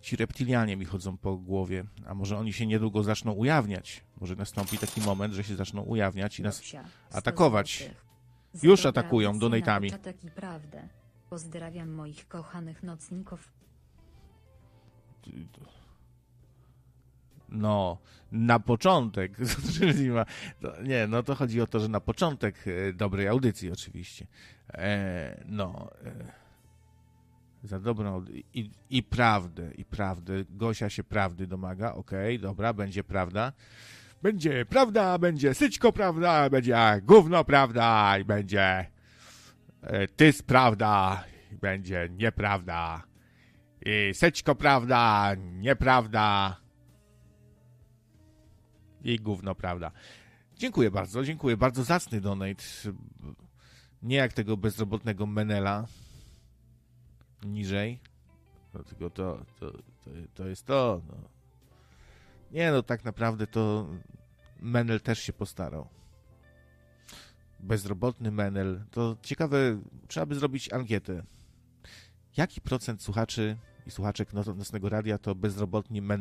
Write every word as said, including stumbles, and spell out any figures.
ci reptilianie mi chodzą po głowie, a może oni się niedługo zaczną ujawniać. Może nastąpi taki moment, że się zaczną ujawniać i nas atakować. Już atakują donatami. Pozdrawiam moich kochanych nocników. No, na początek, to, nie, no to chodzi o to, że na początek e, dobrej audycji oczywiście. E, no, e, za dobrą i, i prawdę, i prawdę. Gosia się prawdy domaga, okej, okay, dobra, będzie prawda. Będzie prawda, będzie syćko prawda, będzie gówno prawda i będzie e, tys prawda, i będzie nieprawda. I syćko prawda, nieprawda. I gówno, prawda. Dziękuję bardzo, dziękuję. Bardzo zacny donate. Nie jak tego bezrobotnego Menela. Niżej. No, tylko to, to, to, to jest to. No. Nie no, tak naprawdę to Menel też się postarał. Bezrobotny Menel. To ciekawe, trzeba by zrobić ankietę. Jaki procent słuchaczy i słuchaczek Nocnego Radia to bezrobotni Menel?